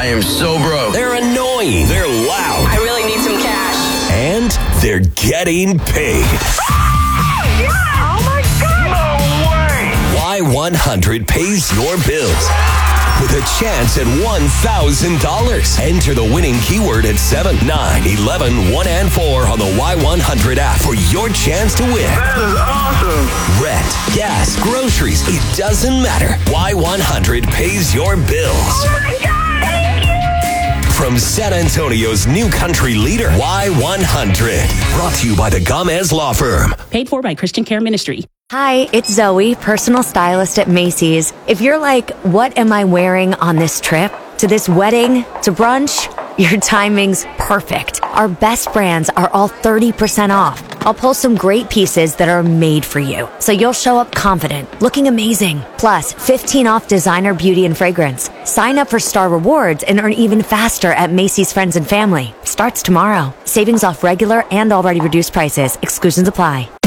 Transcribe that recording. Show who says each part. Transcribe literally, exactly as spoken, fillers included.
Speaker 1: I am so broke.
Speaker 2: They're annoying. They're loud.
Speaker 3: I really need some cash.
Speaker 2: And they're getting paid.
Speaker 3: Yeah! Oh my God!
Speaker 1: No way!
Speaker 2: Y one hundred pays your bills with a chance at one thousand dollars. Enter the winning keyword at seven, nine, eleven, one, and four on the Y one hundred app for your chance to win.
Speaker 1: That is awesome.
Speaker 2: Rent, gas, groceries, it doesn't matter. Y one hundred pays your bills.
Speaker 3: Oh my God! Thank you!
Speaker 2: From San Antonio's new country leader, Y one hundred. Brought to you by the Gomez Law Firm.
Speaker 4: Paid for by Christian Care Ministry.
Speaker 5: Hi, it's Zoe, personal stylist at Macy's. If you're like, what am I wearing on this trip? To this wedding? To brunch? Your timing's perfect. Our best brands are all thirty percent off. I'll post some great pieces that are made for you, so you'll show up confident, looking amazing. Plus, fifteen off designer beauty and fragrance. Sign up for Star Rewards and earn even faster at Macy's Friends and Family. Starts tomorrow. Savings off regular and already reduced prices. Exclusions apply.